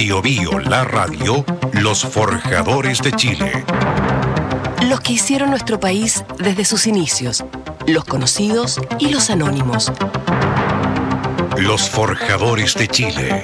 Bio Bio, la radio, los forjadores de Chile. Los que hicieron nuestro país desde sus inicios, los conocidos y los anónimos. Los forjadores de Chile.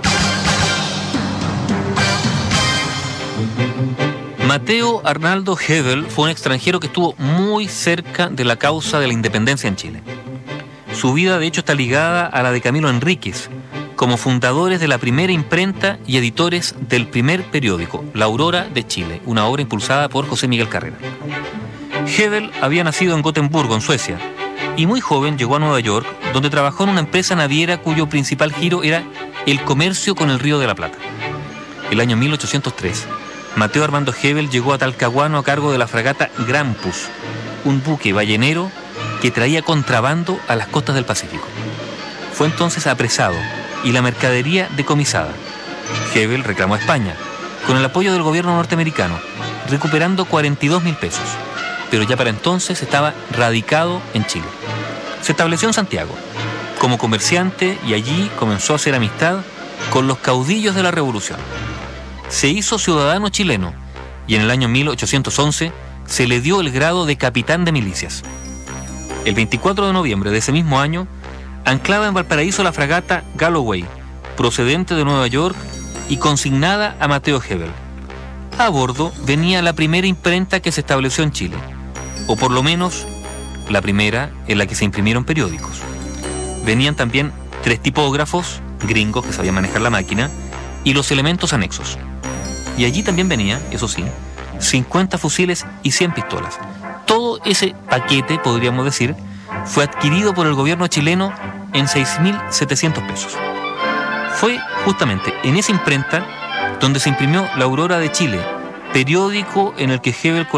Mateo Arnaldo Hebel fue un extranjero que estuvo muy cerca de la causa de la independencia en Chile. Su vida, de hecho, está ligada a la de Camilo Enríquez, como fundadores de la primera imprenta y editores del primer periódico, La Aurora de Chile, una obra impulsada por José Miguel Carrera. Hebel había nacido en Gotemburgo, en Suecia, y muy joven llegó a Nueva York, donde trabajó en una empresa naviera cuyo principal giro era el comercio con el Río de la Plata. El año 1803, Mateo Armando Hebel llegó a Talcahuano a cargo de la fragata Grampus, un buque ballenero que traía contrabando a las costas del Pacífico. Fue entonces apresado y la mercadería decomisada. Hebel reclamó a España, con el apoyo del gobierno norteamericano, recuperando 42.000 pesos. Pero ya para entonces estaba radicado en Chile. Se estableció en Santiago como comerciante y allí comenzó a hacer amistad con los caudillos de la Revolución. Se hizo ciudadano chileno y en el año 1811 se le dio el grado de capitán de milicias. El 24 de noviembre de ese mismo año, anclaba en Valparaíso la fragata Galloway, procedente de Nueva York y consignada a Mateo Hebel. A bordo venía la primera imprenta que se estableció en Chile, o por lo menos la primera en la que se imprimieron periódicos. Venían también 3 tipógrafos gringos que sabían manejar la máquina y los elementos anexos. Y allí también venía, eso sí, 50 fusiles y 100 pistolas. Todo ese paquete, podríamos decir, fue adquirido por el gobierno chileno en 6.700 pesos. Fue justamente en esa imprenta donde se imprimió La Aurora de Chile, periódico en el que Hebel